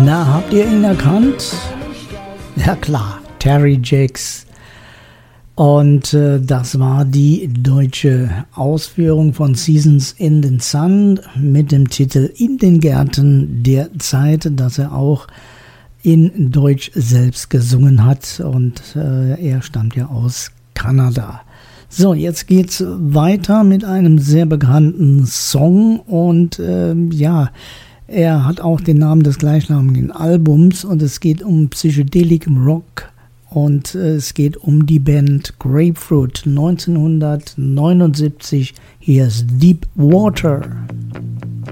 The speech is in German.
Na, habt ihr ihn erkannt? Ja klar, Terry Jacks. Und das war die deutsche Ausführung von Seasons in the Sun mit dem Titel In den Gärten der Zeit, das er auch in Deutsch selbst gesungen hat. Und er stammt ja aus Kanada. So, jetzt geht's weiter mit einem sehr bekannten Song und ja, er hat auch den Namen des gleichnamigen Albums und es geht um Psychedelic Rock und es geht um die Band Grapefruit 1979. Hier ist Deep Water.